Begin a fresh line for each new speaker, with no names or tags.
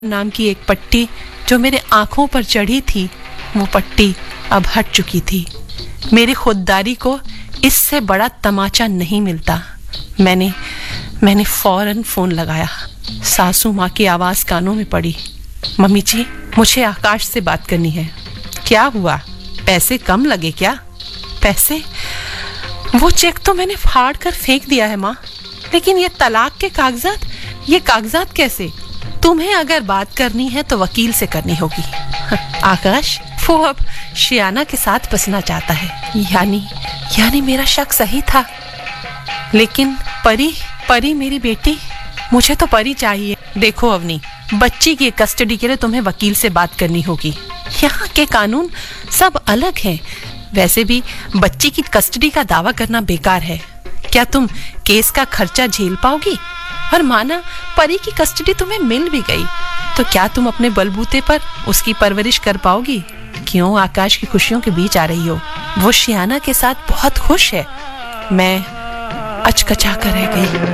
नाम की एक पट्टी जो मेरे आंखों पर चढ़ी थी, वो पट्टी अब हट चुकी थी। मेरी खुददारी को इससे बड़ा तमाचा नहीं मिलता। मैंने फौरन फोन लगाया। सासू माँ की आवाज कानों में पड़ी। मम्मी जी, मुझे आकाश से बात करनी है। क्या हुआ? पैसे कम लगे क्या? पैसे? वो चेक तो मैंने फाड़ कर फेंक दिया है माँ, लेकिन ये तलाक के कागजात, ये कागजात कैसे? तुम्हें अगर बात करनी है तो वकील से करनी होगी। आकाश, वो अब शियाना के साथ बसना चाहता है। यानी मेरा शक सही था। लेकिन परी मेरी बेटी, मुझे तो परी चाहिए। देखो अवनी, बच्ची की कस्टडी के लिए तुम्हें वकील से बात करनी होगी। यहाँ के कानून सब अलग हैं। वैसे भी बच्ची की कस्टडी का दावा करना बेकार है। क्या तुम केस का खर्चा झेल पाओगी? और माना परी की कस्टडी तुम्हें मिल भी गई, तो क्या तुम अपने बलबूते पर उसकी परवरिश कर पाओगी? क्यों आकाश की खुशियों के बीच आ रही हो? वो शियाना के साथ बहुत खुश है। मैं अचकचा कर रह गई।